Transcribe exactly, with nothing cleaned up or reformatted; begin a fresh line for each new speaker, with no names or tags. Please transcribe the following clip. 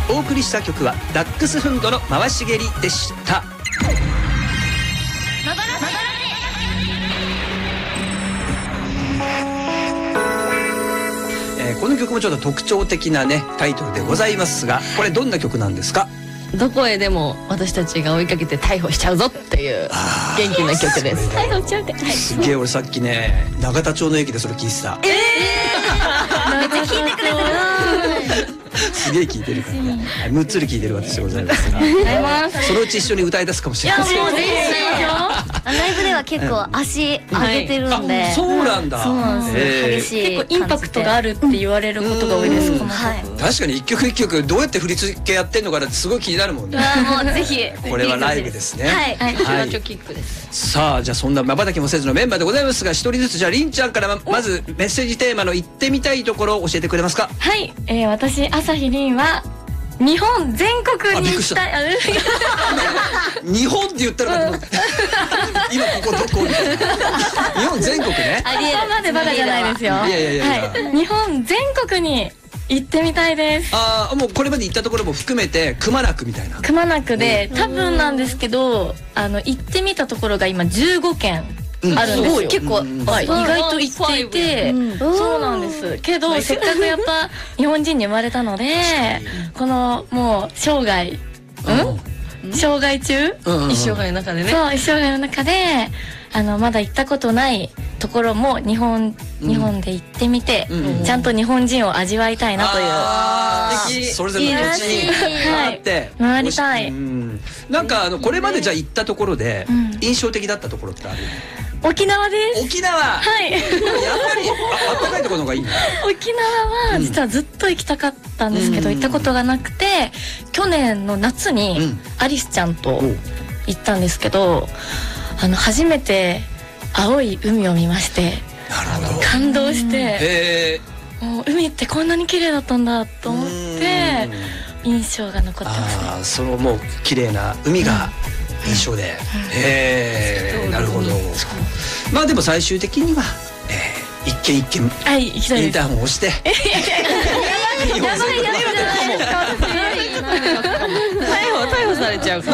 お送りした曲はダックスフンドの回し蹴りでした。えー、この曲もちょっと特徴的なねタイトルでございますが、これどんな曲なんですか？
どこへでも私たちが追いかけて逮捕しちゃうぞっていう元気な曲です。
逮捕しちゃうか。
すげえ、俺さっきね永田町の駅でそれ聞いてた。え
えめっちゃ聞いてくれてる。
すげえ聞いてるからね。むっつり聞いてる私でございますが、そのうち一緒に歌い出すかもしれない。
いやもう全然よ。ライブでは結構足上げてるんで。
そうなんだ。
そうなんですよ。激しい。
結構インパクトがあるって言われることが多いです。この曲。
確かに一曲一曲どうやって振り付けやってんのかなってすごい気になるもんね。
もうぜひ。
これはライブですね。
はい。
はい。こちらチョキックです。
さあじゃあそんな瞬きもせずのメンバーでございますが、一人ずつじゃありんちゃんからまずメッセージテーマの行ってみたいところを教えてくれますか？
はい。えー、私朝日りんは日本全国に行きたい。
日本って言ったら今ここどこみたいな。日本全国ね。
ありえまでバカじゃないですよ。
いやいやいや。
はい。日本全国に行ってみたいです。
ああ、もうこれまで行ったところも含めてくまなくみたいな。
くまなくで多分なんですけど、あの行ってみたところが今じゅうごけんあるんですよ。結構意外と行っていて、そうなんです。けどせっかくやっぱ日本人に生まれたので、このもう生涯、うん？生涯中？一生涯の中でね。そう、一生涯の中であのまだ行ったことないところも日本日本で行ってみて、ちゃんと日本人を味わいたいなという。
それぞれの土地に回って
回りたい。
なんかあのこれまでじゃあ行ったところで印象的だったところってある？
沖縄です。
沖縄。
はい。
やっぱりあったかいところの方がいいんだ。
沖縄は実はずっと行きたかったんですけど行ったことがなくて、去年の夏にアリスちゃんと行ったんですけど、あの初めて青い海を見まして、感動して、もう海ってこんなに綺麗だったんだと思って印象が残ってますね。
ああ、そのもう綺麗な海が印象で、へえ、なるほど。まあでも最終的には一軒一軒インターホンを押して、
やばいやばいやばい、逮捕逮捕されちゃう。